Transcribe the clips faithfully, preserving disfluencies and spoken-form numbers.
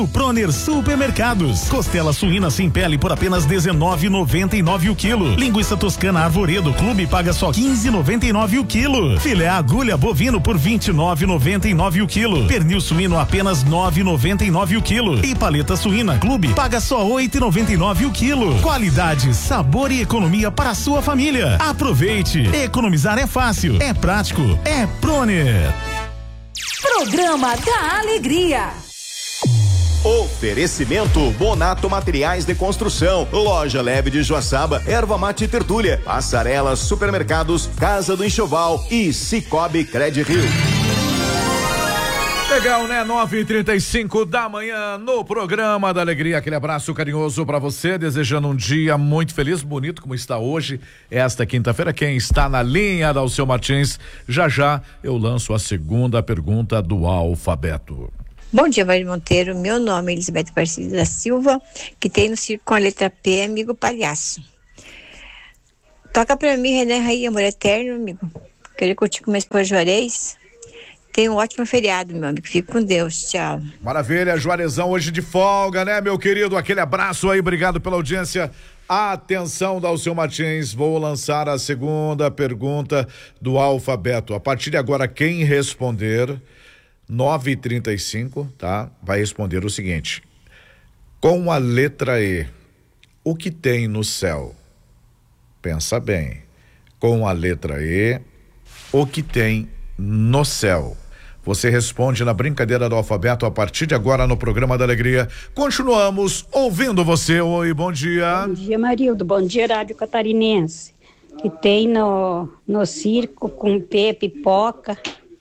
O Proner Supermercados. Costela suína sem pele por apenas dezenove reais e noventa e nove centavos o quilo. Linguiça toscana Arvoredo Clube paga só quinze reais e noventa e nove centavos o quilo. Filé agulha bovino por vinte e nove reais e noventa e nove centavos o quilo. Pernil suíno apenas nove reais e noventa e nove centavos o quilo. E paleta suína Clube paga só oito reais e noventa e nove centavos o quilo. Qualidade, sabor e economia para a sua família. Aproveite. Economizar é fácil, é prático, é Proner. Programa da Alegria. Oferecimento Bonato Materiais de Construção, Loja Leve de Joaçaba, Erva Mate Tertúlia, Passarela Supermercados, Casa do Enxoval e Cicobi Cred Rio. Legal, né? nove e trinta e cinco da manhã no programa da Alegria. Aquele abraço carinhoso pra você, desejando um dia muito feliz, bonito como está hoje, esta quinta-feira. Quem está na linha da Alceu Martins, já já eu lanço a segunda pergunta do alfabeto. Bom dia, Mário Monteiro. Meu nome é Elizabeth Aparecida da Silva, que tem no circo com a letra P, amigo palhaço. Toca pra mim, René Raí, amor eterno, amigo. Queria curtir com minha esposa Juarez. Tenha um ótimo feriado, meu amigo. Fique com Deus. Tchau. Maravilha, Juarezão hoje de folga, né, meu querido? Aquele abraço aí, obrigado pela audiência. Atenção, Dalceu Martins, vou lançar a segunda pergunta do alfabeto. A partir de agora, quem responder, nove e trinta e cinco, tá? Vai responder o seguinte: com a letra E, o que tem no céu? Pensa bem. Com a letra E, o que tem no céu? Você responde na brincadeira do alfabeto a partir de agora no programa da Alegria. Continuamos ouvindo você. Oi, bom dia. Bom dia, Marildo. Bom dia, Rádio Catarinense. Que tem no, no circo com P, pipoca.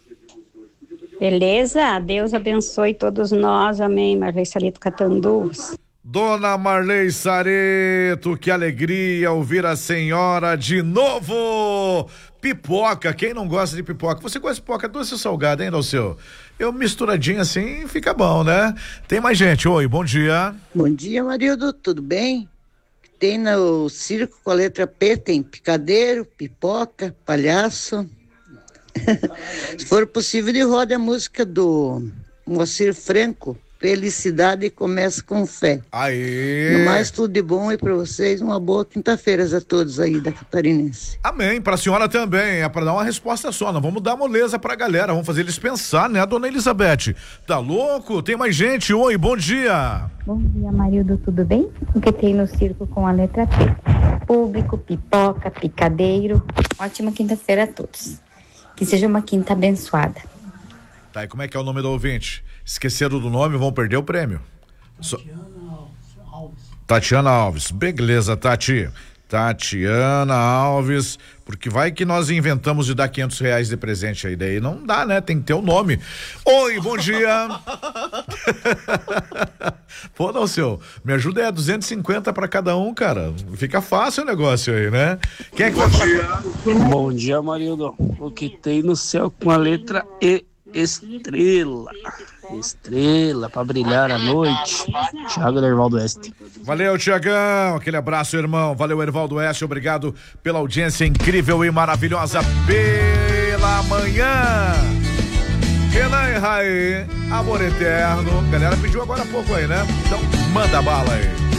Beleza? Deus abençoe todos nós. Amém. Marley Salito Catanduvas. Dona Marley Sareto, que alegria ouvir a senhora de novo. Pipoca, quem não gosta de pipoca? Você gosta de pipoca doce ou salgada, hein, Dalceu? Eu misturadinho assim fica bom, né? Tem mais gente. Oi, bom dia. Bom dia, Marildo, tudo bem? Tem no circo com a letra P, tem picadeiro, pipoca, palhaço. Se for possível, de roda a música do Moacir Franco, Felicidade Começa com Fé. Aê! No mais, tudo de bom e para vocês, uma boa quinta-feira a todos aí da Catarinense. Amém, pra senhora também, é pra dar uma resposta só, não vamos dar moleza pra galera, vamos fazer eles pensar, né, dona Elizabeth? Tá louco? Tem mais gente? Oi, bom dia! Bom dia, Marildo, tudo bem? O que tem no circo com a letra P? Público, pipoca, picadeiro. Ótima quinta-feira a todos. Que seja uma quinta abençoada. Tá, e como é que é o nome do ouvinte? Esqueceram do nome, vão perder o prêmio. Tatiana so... Alves. Tatiana Alves. Beleza, Tati. Tatiana Alves, porque vai que nós inventamos de dar quinhentos reais de presente aí, daí não dá, né? Tem que ter o nome. Oi, bom dia. Pô, não, seu, me ajuda aí, é duzentos e cinquenta pra cada um, cara. Fica fácil o negócio aí, né? Quem é que vai falar? Bom dia, Marildo. O que tem no céu com a letra E? Estrela, estrela pra brilhar à noite. Thiago Ervaldo Oeste. Valeu, Tiagão, aquele abraço, irmão. Valeu, Ervaldo Oeste, obrigado pela audiência incrível e maravilhosa pela manhã. Renan e Raí, amor eterno. Galera pediu agora há pouco aí, né? Então manda bala aí.